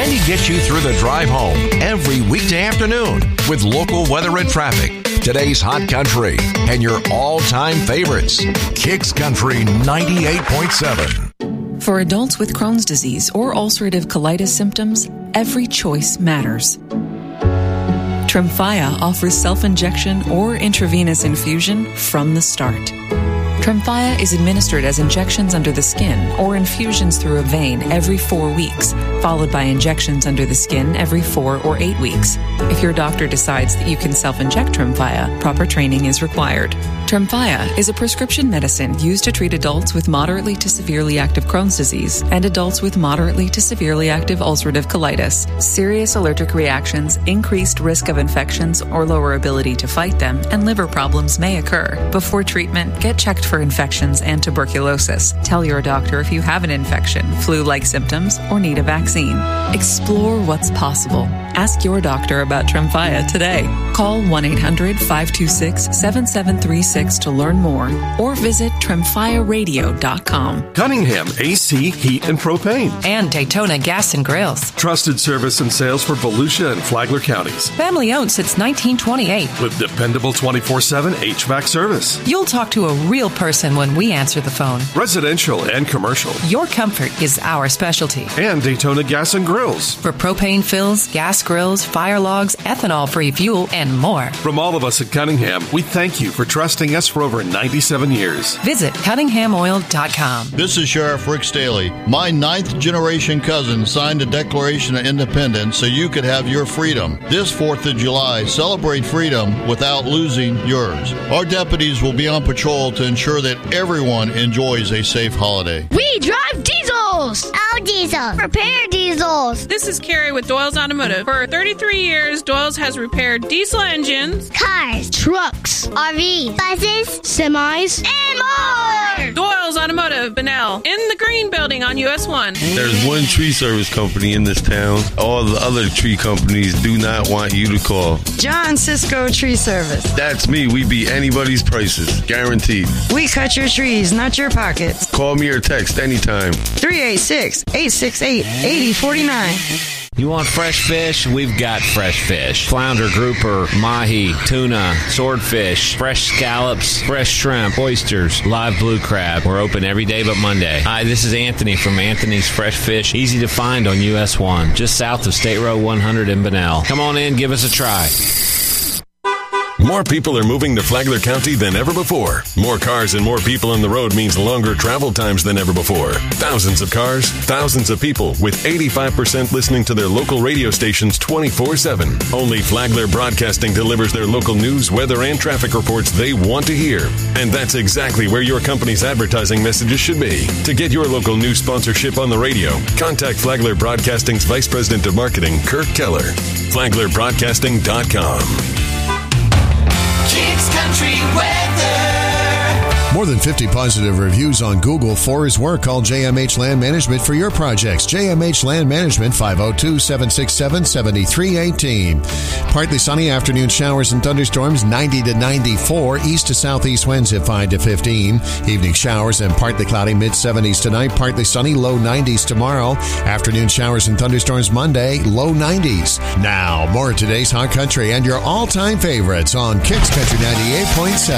and he gets you through the drive home every weekday afternoon with local weather and traffic, today's hot country, and your all-time favorites. Kicks Country 98.7. For adults with Crohn's disease or ulcerative colitis symptoms, every choice matters. Tremfya offers self-injection or intravenous infusion from the start. Tremfya is administered as injections under the skin or infusions through a vein every 4 weeks, followed by injections under the skin every 4 or 8 weeks. If your doctor decides that you can self-inject Tremfya, proper training is required. Tremfya is a prescription medicine used to treat adults with moderately to severely active Crohn's disease and adults with moderately to severely active ulcerative colitis. Serious allergic reactions, increased risk of infections or lower ability to fight them, and liver problems may occur. Before treatment, get checked for infections and tuberculosis. Tell your doctor if you have an infection, flu-like symptoms, or need a vaccine. Explore what's possible. Ask your doctor about Tremfya today. Call 1-800-526-7736 to learn more or visit TremfyaRadio.com. Cunningham AC, Heat, and Propane. And Daytona Gas and Grills. Trusted service and sales for Volusia and Flagler counties. Family owned since 1928. With dependable 24/7 HVAC service. You'll talk to a real person when we answer the phone. Residential and commercial. Your comfort is our specialty. And Daytona Gas and Grills. For propane fills, gas grills, fire logs, ethanol-free fuel, and more. From all of us at Cunningham, we thank you for trusting us for over 97 years. Visit CunninghamOil.com. This is Sheriff Rick Staley. My 9th-generation cousin signed a Declaration of Independence so you could have your freedom. This 4th of July, celebrate freedom without losing yours. Our deputies will be on patrol to ensure that everyone enjoys a safe holiday. We drive diesels! Our diesels. Repair diesels. This is Carrie with Doyle's Automotive. For 33 years, Doyle's has repaired diesel engines, cars, trucks, RVs, buses, semis, and more! Doyle's Automotive, Bunnell, in the Green Building on US 1. There's one tree service company in this town. All the other tree companies do not want you to call. John Cisco Tree Service. That's me. We beat anybody's prices. Guaranteed. We cut your trees, not your pockets. Call me or text anytime. 386-868-8049. You want fresh fish? We've got fresh fish. Flounder, grouper, mahi, tuna, swordfish, fresh scallops, fresh shrimp, oysters, live blue crab. We're open every day but Monday. Hi, this is Anthony from Anthony's Fresh Fish. Easy to find on US 1, just south of State Road 100 in Bunnell. Come on in, give us a try. More people are moving to Flagler County than ever before. More cars and more people on the road means longer travel times than ever before. Thousands of cars, thousands of people, with 85% listening to their local radio stations 24/7. Only Flagler Broadcasting delivers their local news, weather, and traffic reports they want to hear. And that's exactly where your company's advertising messages should be. To get your local news sponsorship on the radio, contact Flagler Broadcasting's Vice President of Marketing, Kirk Keller. FlaglerBroadcasting.com. Kicks Country Weather. More than 50 positive reviews on Google for his work. Call JMH Land Management for your projects. JMH Land Management, 502-767-7318. Partly sunny, afternoon showers and thunderstorms, 90 to 94. East to southeast winds at 5 to 15. Evening showers and partly cloudy, mid-70s tonight. Partly sunny, low 90s tomorrow. Afternoon showers and thunderstorms Monday, low 90s. Now, more of today's Hot Country and your all-time favorites on Kicks Country 98.7.